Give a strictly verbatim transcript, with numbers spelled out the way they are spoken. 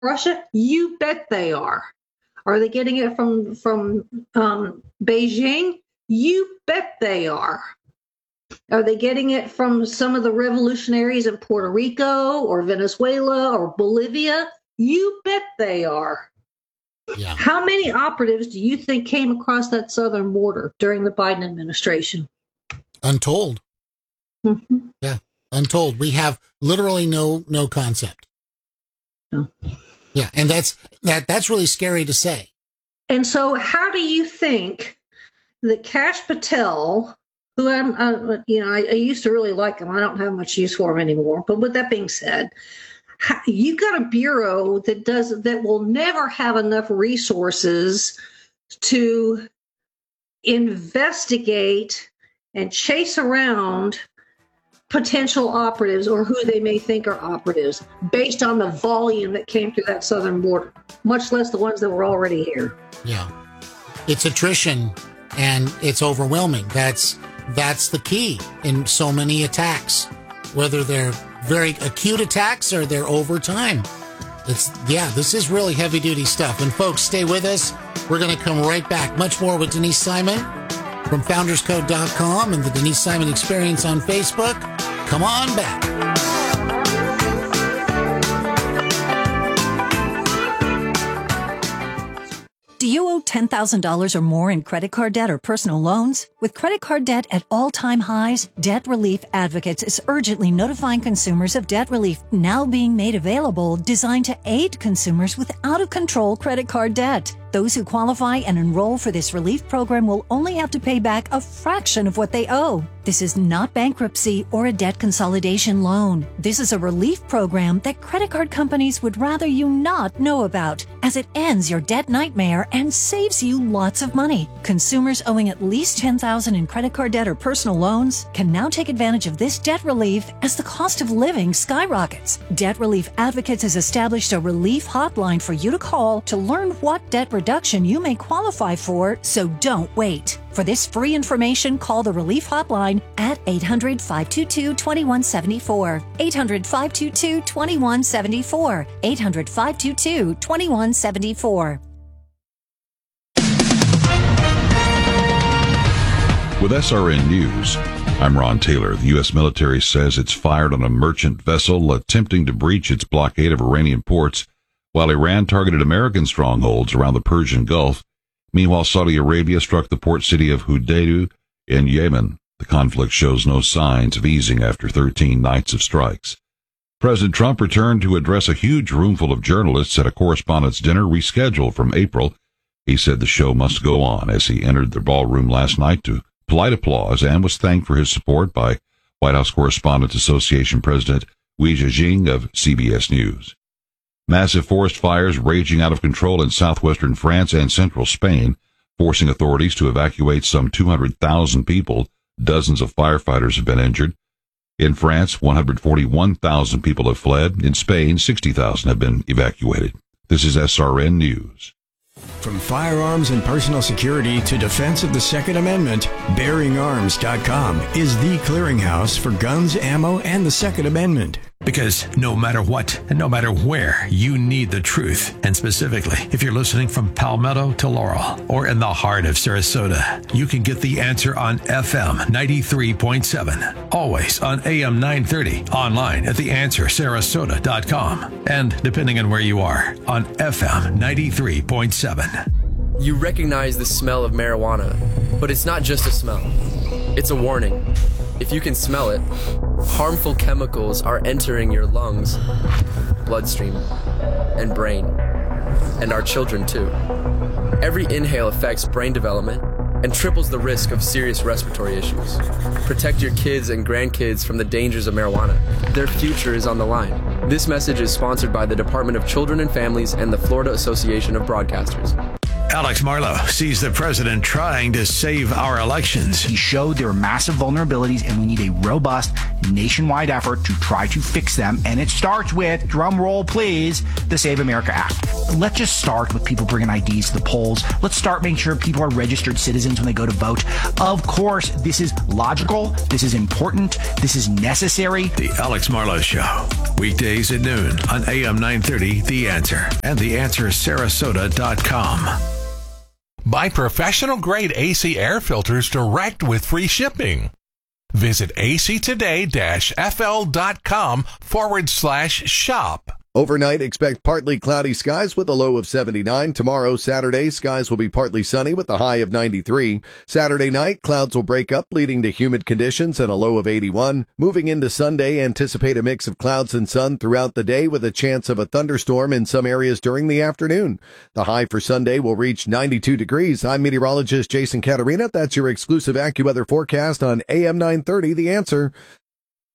Russia? You bet they are. Are they getting it from, from um, Beijing? You bet they are. Are they getting it from some of the revolutionaries in Puerto Rico or Venezuela or Bolivia? You bet they are. Yeah. How many operatives do you think came across that southern border during the Biden administration? Untold. Mm-hmm. Yeah, untold. We have literally no no concept. No. Yeah, and that's that that's really scary to say. And so, how do you think that Kash Patel, who I'm, uh, you know, I, I used to really like him. I don't have much use for him anymore. But with that being said, you got a bureau that does that will never have enough resources to investigate and chase around potential operatives or who they may think are operatives based on the volume that came through that southern border, much less the ones that were already here. Yeah. It's attrition and it's overwhelming. That's that's the key in so many attacks, whether they're very acute attacks or they're over time. It's, yeah, this is really heavy duty stuff. And folks, stay with us. We're going to come right back. Much more with Denise Simon from founders code dot com and the Denise Simon Experience on Facebook. Come on back. Do you owe ten thousand dollars or more in credit card debt or personal loans? With credit card debt at all-time highs, Debt Relief Advocates is urgently notifying consumers of debt relief now being made available, designed to aid consumers with out-of-control credit card debt. Those who qualify and enroll for this relief program will only have to pay back a fraction of what they owe. This is not bankruptcy or a debt consolidation loan. This is a relief program that credit card companies would rather you not know about, as it ends your debt nightmare and saves you lots of money. Consumers owing at least ten thousand dollars in credit card debt or personal loans can now take advantage of this debt relief as the cost of living skyrockets. Debt Relief Advocates has established a relief hotline for you to call to learn what debt reduction you may qualify for, so don't wait. For this free information, call the Relief Hotline at eight hundred, five two two, two one seven four. eight hundred, five two two, two one seven four. eight hundred, five two two, two one seven four. With S R N News, I'm Ron Taylor. The U S military says it's fired on a merchant vessel attempting to breach its blockade of Iranian ports, while Iran targeted American strongholds around the Persian Gulf. Meanwhile, Saudi Arabia struck the port city of Hudaydah in Yemen. The conflict shows no signs of easing after thirteen nights of strikes. President Trump returned to address a huge roomful of journalists at a correspondents' dinner rescheduled from April. He said the show must go on as he entered the ballroom last night to polite applause and was thanked for his support by White House Correspondents Association President Wei Zhijing of C B S News. Massive forest fires raging out of control in southwestern France and central Spain, forcing authorities to evacuate some two hundred thousand people. Dozens of firefighters have been injured. In France, one hundred forty-one thousand people have fled. In Spain, sixty thousand have been evacuated. This is S R N News. From firearms and personal security to defense of the Second Amendment, Bearing Arms dot com is the clearinghouse for guns, ammo, and the Second Amendment. Because no matter what and no matter where, you need the truth. And specifically, if you're listening from Palmetto to Laurel or in the heart of Sarasota, you can get the answer on F M ninety-three point seven. Always on A M nine thirty, online at the answer sarasota dot com. And depending on where you are, on F M ninety-three point seven. You recognize the smell of marijuana, but it's not just a smell. It's a warning. If you can smell it, harmful chemicals are entering your lungs, bloodstream, and brain, and our children too. Every inhale affects brain development and triples the risk of serious respiratory issues. Protect your kids and grandkids from the dangers of marijuana. Their future is on the line. This message is sponsored by the Department of Children and Families and the Florida Association of Broadcasters. Alex Marlow sees the president trying to save our elections. He showed there are massive vulnerabilities and we need a robust nationwide effort to try to fix them. And it starts with, drum roll please, the Save America Act. Let's just start with people bringing I Ds to the polls. Let's start making sure people are registered citizens when they go to vote. Of course, this is logical. This is important. This is necessary. The Alex Marlow Show. Weekdays at noon on A M nine thirty, The Answer. And the answer sarasota dot com. Buy professional-grade A C air filters direct with free shipping. Visit actoday-fl.com forward slash shop. Overnight, expect partly cloudy skies with a low of seventy-nine. Tomorrow, Saturday, skies will be partly sunny with a high of ninety-three. Saturday night, clouds will break up, leading to humid conditions and a low of eighty-one. Moving into Sunday, anticipate a mix of clouds and sun throughout the day with a chance of a thunderstorm in some areas during the afternoon. The high for Sunday will reach ninety-two degrees. I'm meteorologist Jason Caterina. That's your exclusive AccuWeather forecast on A M nine thirty, The Answer.